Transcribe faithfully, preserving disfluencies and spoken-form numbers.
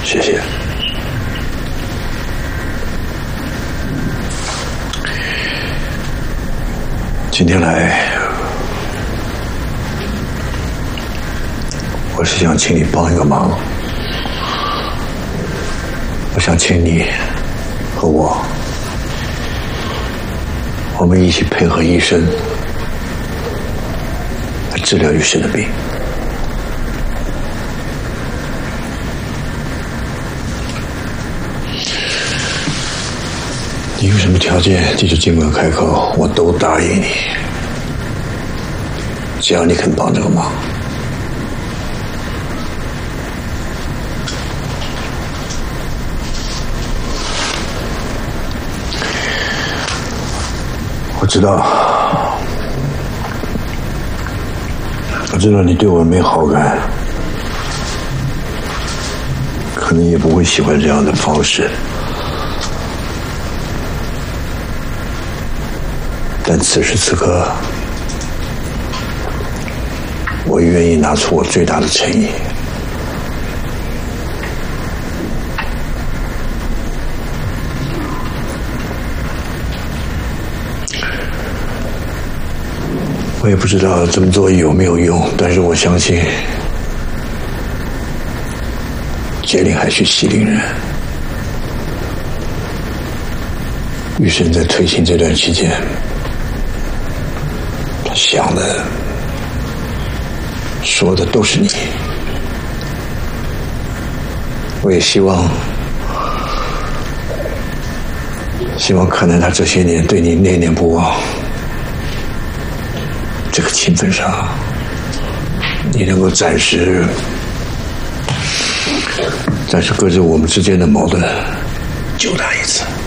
谢谢。今天来，我是想请你帮一个忙。我想请你和我，我们一起配合医生来治疗玉生的病。你有什么条件，你就尽管开口，我都答应你。只要你肯帮这个忙。我知道，我知道你对我没好感，可能也不会喜欢这样的方式。但此时此刻，我愿意拿出我最大的诚意。我也不知道这么做有没有用，但是我相信杰林还是西陵人。玉生在推行这段期间，他想的、说的都是你。我也希望，希望可能他这些年对你念念不忘。这个情分上，你能够暂时暂时搁置我们之间的矛盾，救他一次。